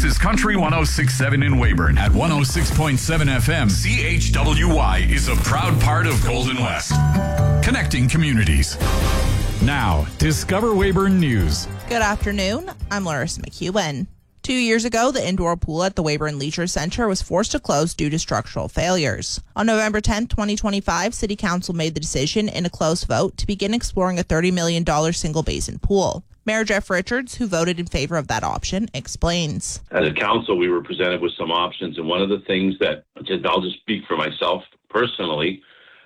is Country 106.7 in Weyburn. At 106.7 FM, CHWY is a proud part of Golden West. Connecting communities. Now, Discover Weyburn News. Good afternoon. I'm Larissa McEwen. 2 years ago, the indoor pool at the Weyburn Leisure Centre was forced to close due to structural failures. On November 10, 2025, City Council made the decision in a close vote to begin exploring a $30 million single-basin pool. Mayor Jeff Richards, who voted in favor of that option, explains. As a council, we were presented with some options, and one of the things that, I'll just speak for myself personally,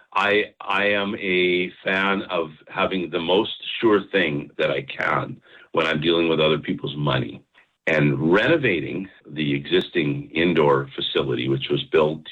I am a fan of having the most sure thing that I can when I'm dealing with other people's money. And renovating the existing indoor facility, which was built,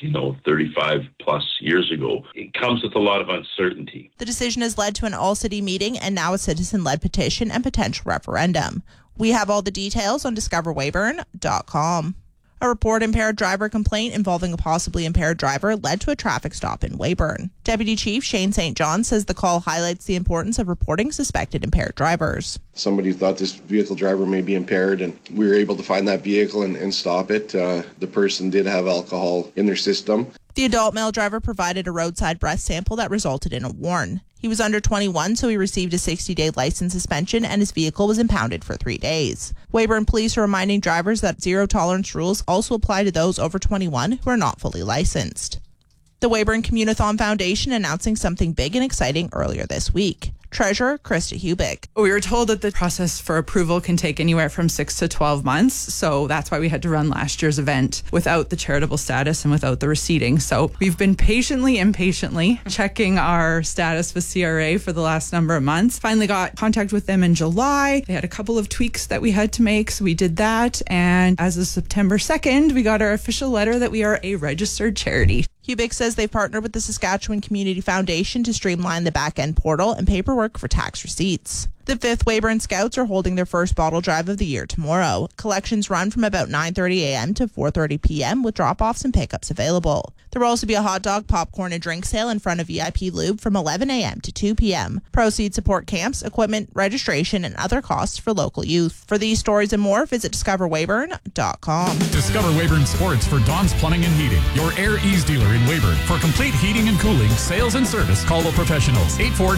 35 plus years ago, it comes with a lot of uncertainty. The decision has led to an all-city meeting and now a citizen-led petition and potential referendum. We have all the details on discoverweyburn.com. A report impaired driver complaint involving a possibly impaired driver led to a traffic stop in Weyburn. Deputy Chief Shane St. John says the call highlights the importance of reporting suspected impaired drivers. Somebody thought this vehicle driver may be impaired, and we were able to find that vehicle and stop it. The person did have alcohol in their system. The adult male driver provided a roadside breath sample that resulted in a warrant. He was under 21, so he received a 60-day license suspension and his vehicle was impounded for 3 days. Weyburn police are reminding drivers that zero-tolerance rules also apply to those over 21 who are not fully licensed. The Weyburn Communithon Foundation announcing something big and exciting earlier this week. Treasurer Krista Hubick. We were told that the process for approval can take anywhere from 6 to 12 months. So that's why we had to run last year's event without the charitable status and without the receipting. So we've been impatiently checking our status with CRA for the last number of months. Finally got contact with them in July. They had a couple of tweaks that we had to make. So we did that. And as of September 2nd, we got our official letter that we are a registered charity. Hubick says they've partnered with the Saskatchewan Community Foundation to streamline the back-end portal and paperwork for tax receipts. The 5th Weyburn Scouts are holding their first bottle drive of the year tomorrow. Collections run from about 9:30 a.m. to 4:30 p.m. with drop-offs and pickups available. There will also be a hot dog, popcorn, and drink sale in front of VIP Lube from 11 a.m. to 2 p.m. Proceeds support camps, equipment, registration, and other costs for local youth. For these stories and more, visit discoverweyburn.com. Discover Weyburn Sports for Don's Plumbing and Heating, your Air Ease dealer in Weyburn. For complete heating and cooling, sales and service, call the professionals.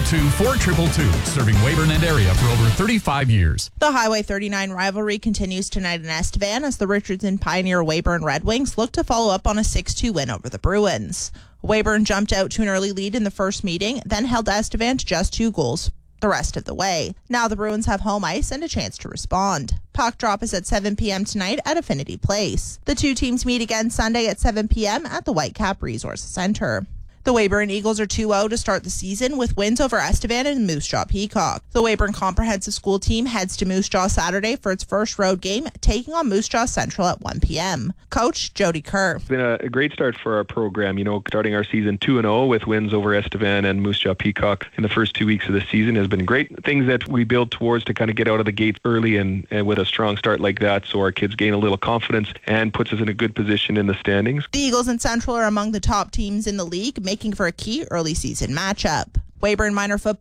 842-4222, serving Weyburn and area for over 35 years. The Highway 39 rivalry continues tonight in Estevan as the Richardson Pioneer Weyburn Red Wings look to follow up on a 6-2 win over the Bruins. Weyburn jumped out to an early lead in the first meeting, then held Estevan to just 2 goals the rest of the way. Now the Bruins have home ice and a chance to respond. Puck drop is at 7 p.m. tonight at Affinity Place. The two teams meet again Sunday at 7 p.m. at the Whitecap Resource Centre. The Weyburn Eagles are 2-0 to start the season with wins over Estevan and Moose Jaw Peacock. The Weyburn Comprehensive School team heads to Moose Jaw Saturday for its first road game, taking on Moose Jaw Central at 1 p.m. Coach Jody Kerr. It's been a great start for our program, starting our season 2-0 with wins over Estevan and Moose Jaw Peacock in the first 2 weeks of the season has been great. Things that we build towards to kind of get out of the gate early and with a strong start like that so our kids gain a little confidence and puts us in a good position in the standings. The Eagles and Central are among the top teams in the league, making for a key early season matchup. Weyburn minor football